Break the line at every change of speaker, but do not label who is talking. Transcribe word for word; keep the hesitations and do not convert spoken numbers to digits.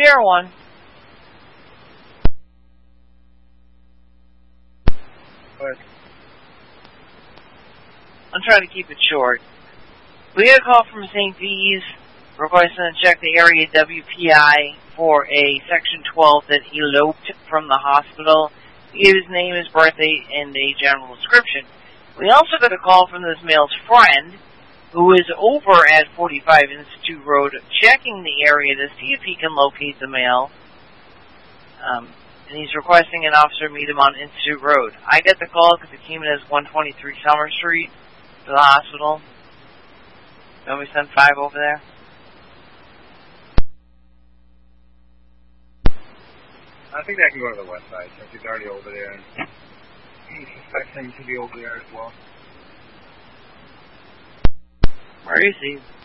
Sierra one.
What?
I'm trying to keep it short. We got a call from Saint V's requesting to check the area W P I for a Section twelve that eloped from the hospital. He gave his name, his birthday, and a general description. We also got a call from this male's friend, who is over at forty-five Institute Road, checking the area to see if he can locate the male. Um, and he's requesting an officer meet him on Institute Road. I got the call because it came in as one twenty-three Summer Street to the hospital. Don't we send five over there?
I think I can go to the west side, since he's already over there, and he suspects him to be over there as well.
Where is he?